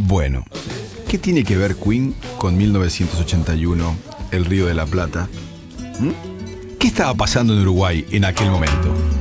Bueno, ¿qué tiene que ver Queen con 1981, el Río de la Plata? ¿Mm? ¿Qué estaba pasando en Uruguay en aquel momento?